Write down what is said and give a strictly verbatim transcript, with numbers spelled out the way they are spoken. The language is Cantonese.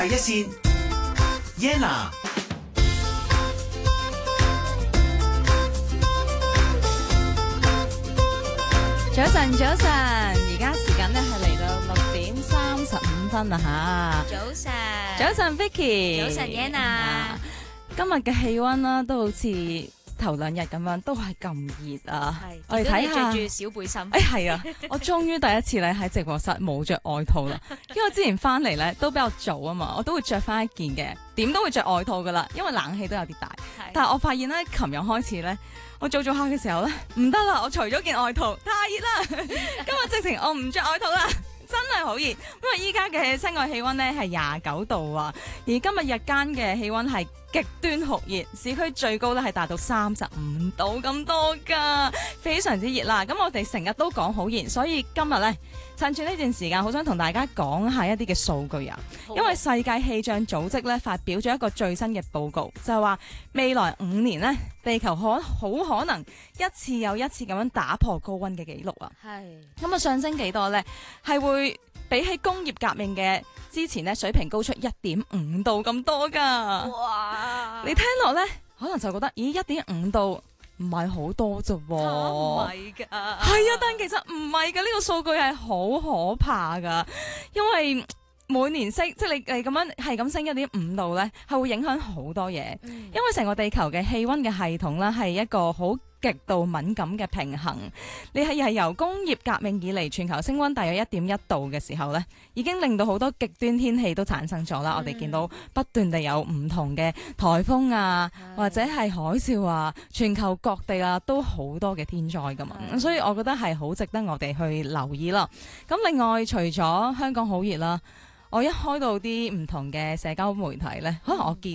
第一線 Yena。 早晨，早晨，而家時間咧係嚟到六點三十五分啦吓。 早晨， 早晨 Vicky， 早晨 Yena。 今日嘅氣溫啦，都好似頭兩日咁樣，都係咁熱啊。 係， 我哋睇下。 着住小背心。 誒係啊，我終於第一次咧喺直播室冇着外套啦，因為我之前翻嚟咧都比較早啊嘛，我都會着翻一件嘅，點都會着外套噶啦，因為冷氣都有啲大。但係我發現咧，琴日開始咧。我做做下嘅時候咧，唔得啦！我除咗件外套，太熱啦！今日直情我唔着外套啦，真係好熱。因為依家嘅室外氣溫咧係廿九度啊，而今日日間嘅氣溫係極端酷熱，市區最高咧係達到三十五度咁多噶，非常之熱啦。咁我哋成日都講好熱，所以今日咧趁住呢段時間，好想同大家講下一啲嘅數據啊。因為世界氣象組織咧發表咗一個最新嘅報告，就係話未來五年呢，地球可好可能一次又一次咁樣打破高溫嘅紀錄啊。 係咁啊，上升幾多呢？係會比起工業革命嘅之前呢，水平高出一點五度咁多噶。 哇！ 你聽落呢，可能就覺得咦，一點五度唔係好多啫喎。 唔係㗎。係啊，但其實唔係㗎，呢個數據係好可怕㗎，因為每年升，即係你你咁樣係咁升一點五度咧，係會影響好多嘢。嗯、因為成個地球嘅氣溫嘅系統咧係一個好極度敏感嘅平衡。你係係由工業革命以嚟，全球升溫大約一點一度嘅時候咧，已經令到好多極端天氣都產生咗啦。嗯、我哋見到不斷地有唔同嘅颱風啊，嗯、或者係海嘯啊，全球各地啊都好多嘅天災噶嘛。嗯、所以我覺得係好值得我哋去留意啦。咁另外除咗香港好熱啦。我一開到啲唔同嘅社交媒體咧，可能我見